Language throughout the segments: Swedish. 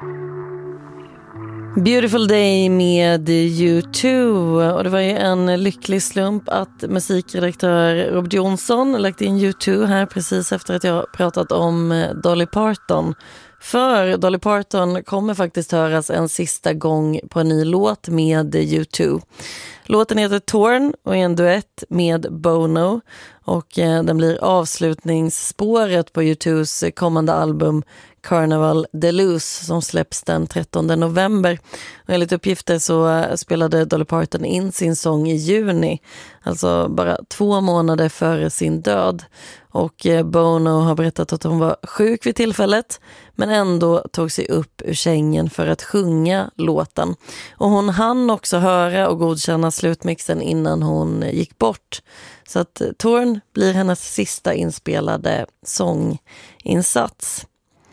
Beautiful Day med U2, och det var ju en lycklig slump att musikredaktör Robert Jonsson lagt in U2 här precis efter att jag pratat om Dolly Parton. För Dolly Parton kommer faktiskt höras en sista gång på en ny låt med U2. Låten heter Torn och är en duett med Bono, och den blir avslutningsspåret på U2s kommande album Carnival Deluxe som släpps den 13 november. Och enligt uppgifter så spelade Dolly Parton in sin sång i juni, alltså bara 2 månader före sin död. Och Bono har berättat att hon var sjuk vid tillfället men ändå tog sig upp ur sängen för att sjunga låten. Och hon hann också höra och godkänna slutmixen innan hon gick bort. Så att Torn blir hennes sista inspelade sånginsats.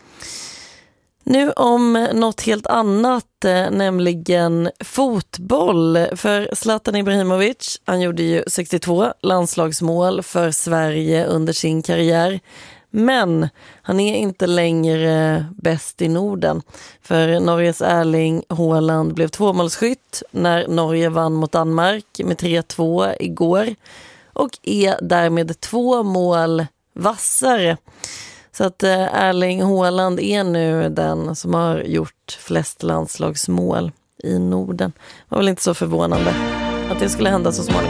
Nu om något helt annat, nämligen fotboll. För Zlatan Ibrahimovic, han gjorde ju 62 landslagsmål för Sverige under sin karriär. Men han är inte längre bäst i Norden. För Norges Erling Haaland blev 2-målsskytt när Norge vann mot Danmark med 3-2 igår. Och är därmed 2 mål vassare. Så att Erling Haaland är nu den som har gjort flest landslagsmål i Norden. Det var väl inte så förvånande att det skulle hända så småningom.